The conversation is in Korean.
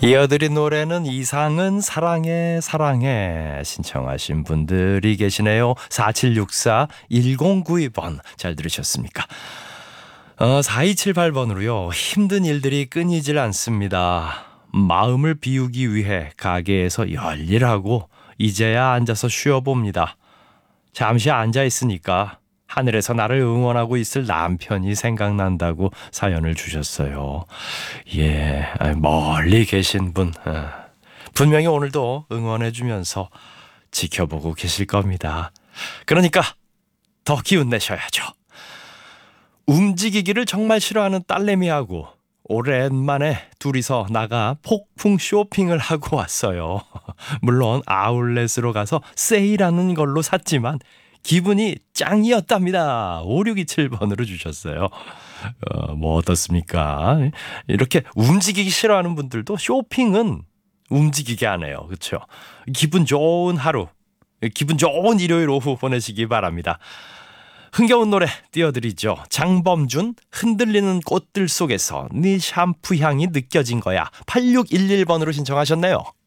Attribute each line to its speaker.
Speaker 1: 이어드린 노래는 이상은 사랑해 사랑해 신청하신 분들이 계시네요. 4764-1092번 잘 들으셨습니까? 4278번으로요. 힘든 일들이 끊이질 않습니다. 마음을 비우기 위해 가게에서 열일하고 이제야 앉아서 쉬어봅니다. 잠시 앉아있으니까 하늘에서 나를 응원하고 있을 남편이 생각난다고 사연을 주셨어요. 예, 멀리 계신 분 분명히 오늘도 응원해주면서 지켜보고 계실 겁니다. 그러니까 더 기운 내셔야죠. 움직이기를 정말 싫어하는 딸내미하고 오랜만에 둘이서 나가 폭풍 쇼핑을 하고 왔어요. 물론 아울렛으로 가서 세일하는 걸로 샀지만 기분이 짱이었답니다. 5627번으로 주셨어요. 뭐 어떻습니까? 이렇게 움직이기 싫어하는 분들도 쇼핑은 움직이게 하네요. 그렇죠? 기분 좋은 하루, 기분 좋은 일요일 오후 보내시기 바랍니다. 흥겨운 노래 띄워드리죠. 장범준 흔들리는 꽃들 속에서 네 샴푸 향이 느껴진 거야. 8611번으로 신청하셨네요.